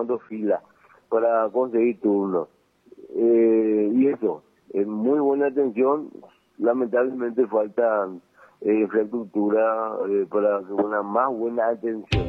formando fila para conseguir turnos. Y eso, es muy buena atención. Lamentablemente falta infraestructura para una más buena atención.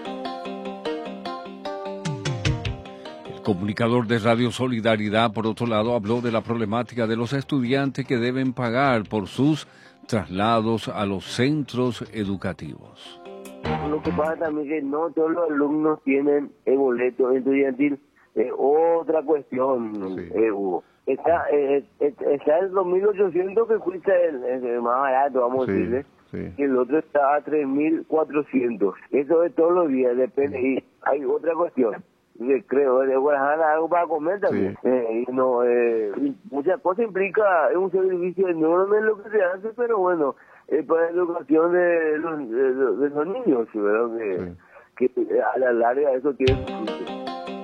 El comunicador de Radio Solidaridad, por otro lado, habló de la problemática de los estudiantes que deben pagar por sus traslados a los centros educativos. Lo que pasa también es que no todos los alumnos tienen el boleto estudiantil. Otra cuestión, Sí. Hugo. Está el 2.800 que cuesta el más barato, vamos a decirle, sí. y el otro está a 3.400. Eso es todos los días, depende. Y hay otra cuestión, que creo, de Guadalajara algo para comer también. Sí. Muchas cosas implica, es un servicio enorme lo que se hace, pero bueno, para la educación de los niños, ¿verdad? Que a la larga eso tiene su fruto.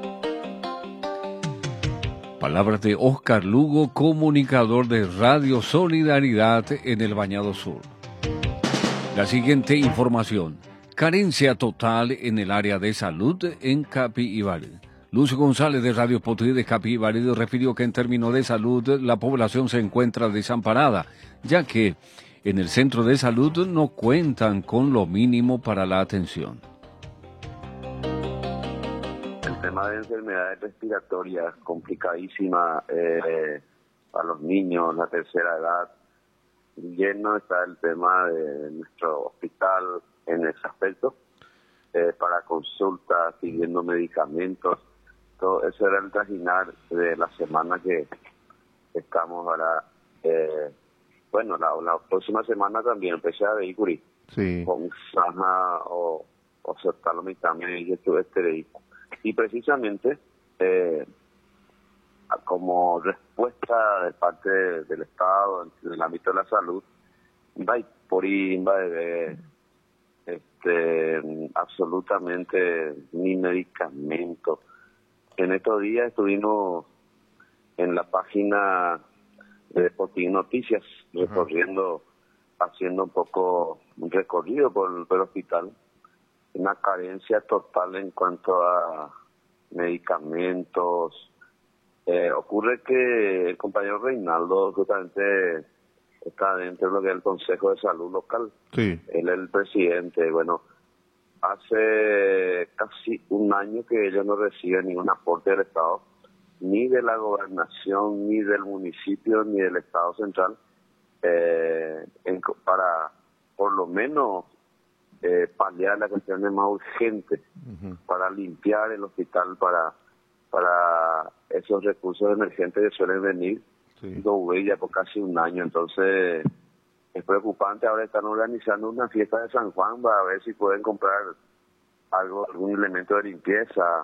Palabras de Oscar Lugo, comunicador de Radio Solidaridad en el Bañado Sur. La siguiente información. Carencia total en el área de salud en Capiibáriz. Lucio González de Radio Potri de Capiibáriz refirió que en términos de salud la población se encuentra desamparada, ya que en el centro de salud no cuentan con lo mínimo para la atención. El tema de enfermedades respiratorias complicadísima para los niños, la tercera edad. Lleno está el tema de nuestro hospital en ese aspecto, para consultas, pidiendo medicamentos. Todo eso era el trajinar de la semana que estamos ahora. Bueno, la próxima semana también empecé a vehículo Sí. con Sana o Sertalomitame y este. Y precisamente, como respuesta de parte del Estado en el ámbito de la salud, absolutamente ni medicamentos. En estos días estuvimos en la página de Spotín Noticias, recorriendo, haciendo un recorrido por el hospital. Una carencia total en cuanto a medicamentos. Ocurre que el compañero Reinaldo justamente está dentro de lo que es el Consejo de Salud Local. Sí. Él es el presidente. Bueno, hace casi un año que ellos no reciben ningún aporte del Estado, ni de la gobernación, ni del municipio, ni del Estado central, para por lo menos paliar las cuestiones más urgentes, para limpiar el hospital, para esos recursos emergentes que suelen venir. Ya por casi un año. Entonces es preocupante. Ahora están organizando una fiesta de San Juan para ver si pueden comprar algún elemento de limpieza.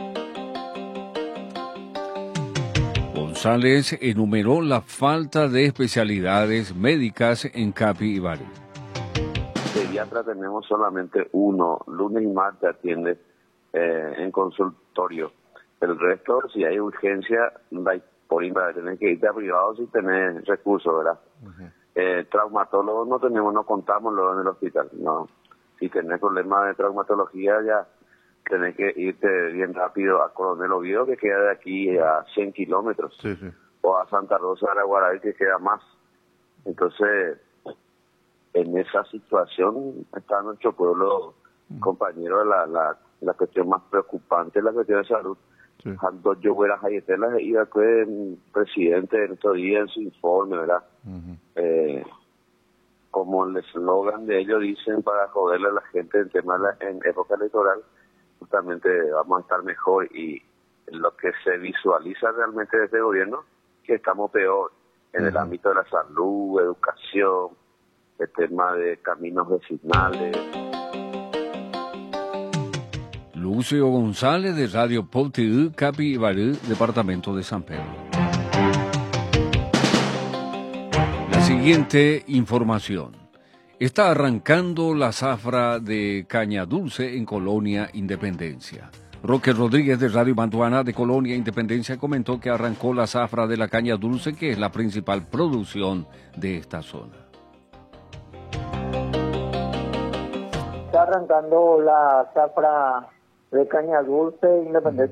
González enumeró la falta de especialidades médicas en Capiibáriz. Pediatra tenemos solamente uno, lunes y martes atiende en consultorio. El resto, si hay urgencia, por ahí tener que irte a privado si tenés recursos, ¿verdad? Traumatólogos no contamos luego en el hospital, no. Si tenés problemas de traumatología ya tenés que irte bien rápido a Coronel Oviedo, que queda de aquí a 100 kilómetros, o a Santa Rosa de Araguaray, que queda más. Entonces, en esa situación está nuestro pueblo, compañero, la cuestión más preocupante es la cuestión de salud. Cuando yo fuera Jayetela, iba con el presidente en estos días en su informe, ¿verdad? Como el eslogan de ellos dicen, para joderle a la gente en época electoral, justamente vamos a estar mejor, y lo que se visualiza realmente de este gobierno, que estamos peor en el ámbito de la salud, educación, el tema de caminos vecinales. Lucio González de Radio Potri, Capiibáriz, departamento de San Pedro. La siguiente información. Está arrancando la zafra de caña dulce en Colonia Independencia. Roque Rodríguez de Radio Mantuana de Colonia Independencia comentó que arrancó la zafra de la caña dulce, que es la principal producción de esta zona. Está arrancando la zafra de caña dulce Independencia